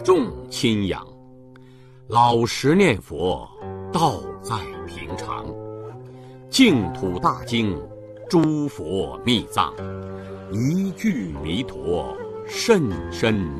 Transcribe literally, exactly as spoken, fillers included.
重亲仰，老实念佛，道在平常。净土大经，诸佛密藏，一句弥陀，甚深密。